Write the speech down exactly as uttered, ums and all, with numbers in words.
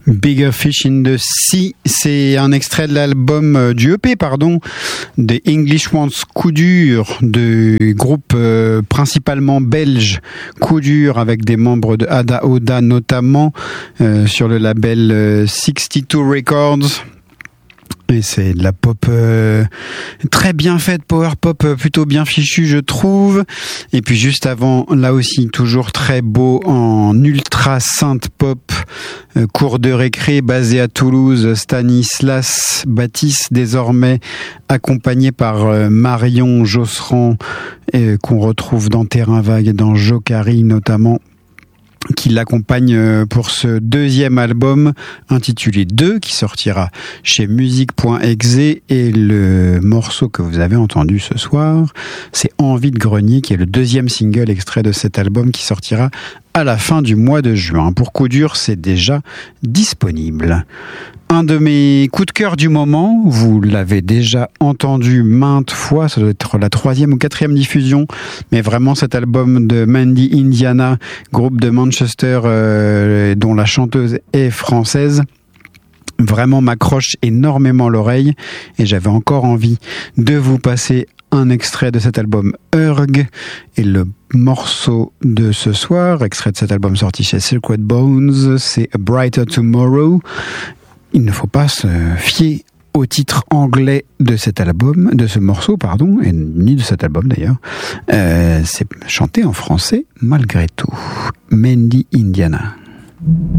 Bigger Fish in the Sea, c'est un extrait de l'album euh, du E P, pardon, des English Ones Coup Dur, du groupe euh, principalement belge Coup Dur, avec des membres de Ada Oda notamment, euh, sur le label euh, soixante-deux Records. Et c'est de la pop euh, très bien faite, power pop euh, plutôt bien fichue, je trouve. Et puis juste avant, là aussi, toujours très beau en ultra synth pop, euh, cours de récré basé à Toulouse, Stanislas Baptiste, désormais accompagné par euh, Marion Josserand, euh, qu'on retrouve dans Terrain Vague et dans Jokari notamment, qui l'accompagne pour ce deuxième album intitulé deux, qui sortira chez musique.exe, et le morceau que vous avez entendu ce soir, c'est Envie de grenier, qui est le deuxième single extrait de cet album qui sortira à la fin du mois de juin. Pour Coup Dur, c'est déjà disponible. Un de mes coups de cœur du moment, vous l'avez déjà entendu maintes fois, ça doit être la troisième ou quatrième diffusion, mais vraiment cet album de Mandy Indiana, groupe de Manchester euh, dont la chanteuse est française, vraiment m'accroche énormément l'oreille, et j'avais encore envie de vous passer un extrait de cet album Urg, et le morceau de ce soir, extrait de cet album sorti chez Silkwood Bones, c'est A Brighter Tomorrow. Il ne faut pas se fier au titre anglais de cet album, de ce morceau, pardon, et ni de cet album d'ailleurs. Euh, c'est chanté en français malgré tout. Mandy Indiana.